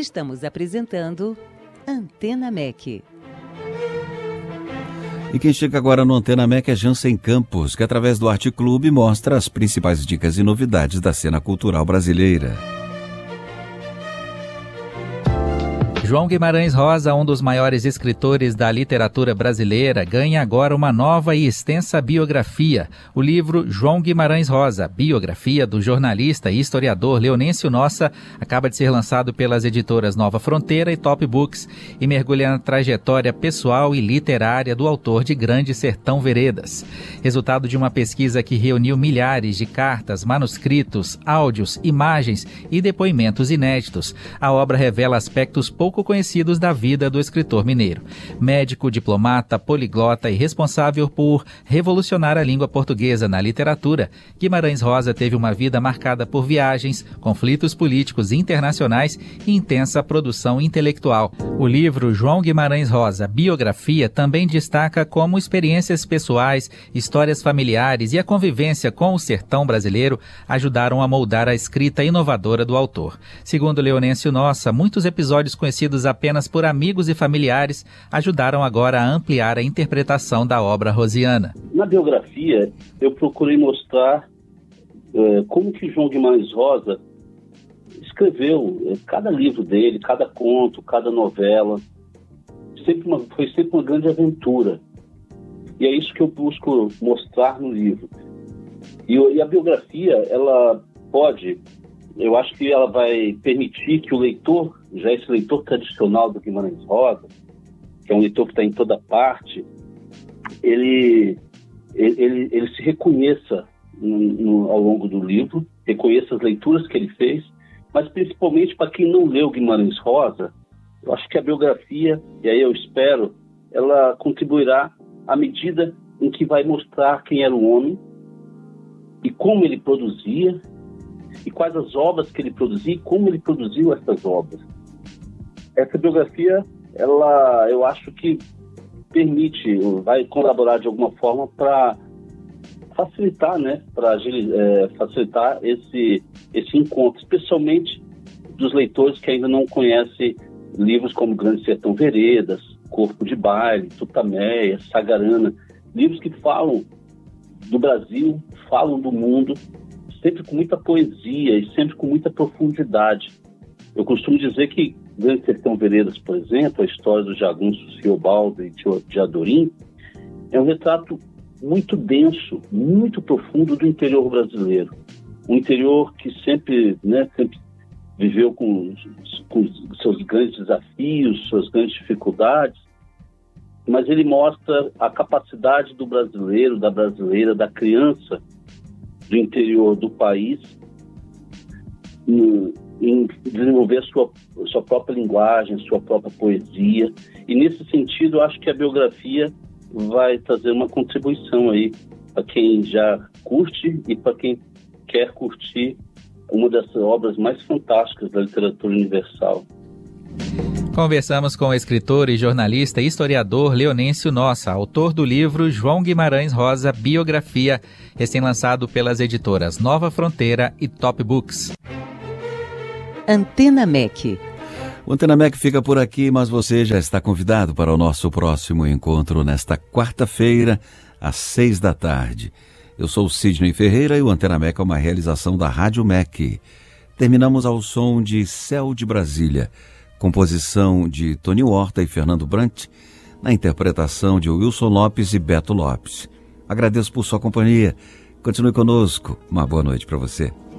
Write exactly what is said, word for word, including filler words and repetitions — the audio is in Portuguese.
Estamos apresentando Antena M E C. E quem chega agora no Antena M E C é Jansen Campos, que através do Arte Clube mostra as principais dicas e novidades da cena cultural brasileira. João Guimarães Rosa, um dos maiores escritores da literatura brasileira, ganha agora uma nova e extensa biografia. O livro João Guimarães Rosa, biografia do jornalista e historiador Leonêncio Nossa, acaba de ser lançado pelas editoras Nova Fronteira e Top Books e mergulha na trajetória pessoal e literária do autor de Grande Sertão Veredas. Resultado de uma pesquisa que reuniu milhares de cartas, manuscritos, áudios, imagens e depoimentos inéditos. A obra revela aspectos pouco conhecidos da vida do escritor mineiro. Médico, diplomata, poliglota e responsável por revolucionar a língua portuguesa na literatura, Guimarães Rosa teve uma vida marcada por viagens, conflitos políticos internacionais e intensa produção intelectual. O livro João Guimarães Rosa, biografia, também destaca como experiências pessoais, histórias familiares e a convivência com o sertão brasileiro ajudaram a moldar a escrita inovadora do autor. Segundo Leonêncio Nossa, muitos episódios conhecidos apenas por amigos e familiares ajudaram agora a ampliar a interpretação da obra rosiana. Na biografia, eu procurei mostrar é, como que João Guimarães Rosa escreveu é, cada livro dele, cada conto, cada novela. Sempre uma, foi sempre uma grande aventura. E é isso que eu busco mostrar no livro. E, e a biografia, ela pode... Eu acho que ela vai permitir que o leitor, já esse leitor tradicional do Guimarães Rosa, que é um leitor que está em toda parte, ele, ele, ele se reconheça no, no, ao longo do livro, reconheça as leituras que ele fez, mas principalmente para quem não leu Guimarães Rosa, eu acho que a biografia, e aí eu espero, ela contribuirá à medida em que vai mostrar quem era o homem e como ele produzia, e quais as obras que ele produzia e como ele produziu essas obras. Essa biografia, ela, eu acho que permite, vai colaborar de alguma forma para facilitar, né, para é, facilitar esse, esse encontro, especialmente dos leitores que ainda não conhecem livros como Grande Sertão Veredas, Corpo de Baile, Tutameia, Sagarana, livros que falam do Brasil, falam do mundo, sempre com muita poesia e sempre com muita profundidade. Eu costumo dizer que Grande Sertão Veredas, por exemplo, a história do jagunço Ciobaldo e de Adorim, é um retrato muito denso, muito profundo do interior brasileiro. Um interior que sempre, né, sempre viveu com, com seus grandes desafios, suas grandes dificuldades, mas ele mostra a capacidade do brasileiro, da brasileira, da criança do interior do país em, em desenvolver a sua, sua própria linguagem, sua própria poesia. E nesse sentido, eu acho que a biografia vai trazer uma contribuição aí para quem já curte e para quem quer curtir uma dessas obras mais fantásticas da literatura universal. Conversamos com o escritor e jornalista e historiador Leonêncio Nossa, autor do livro João Guimarães Rosa, biografia, recém-lançado pelas editoras Nova Fronteira e Top Books. Antena M E C. O Antena M E C fica por aqui, mas você já está convidado para o nosso próximo encontro nesta quarta-feira, às seis da tarde. Eu sou o Sidney Ferreira e o Antena M E C é uma realização da Rádio M E C. Terminamos ao som de Céu de Brasília, composição de Tony Horta e Fernando Brant, na interpretação de Wilson Lopes e Beto Lopes. Agradeço por sua companhia. Continue conosco. Uma boa noite para você.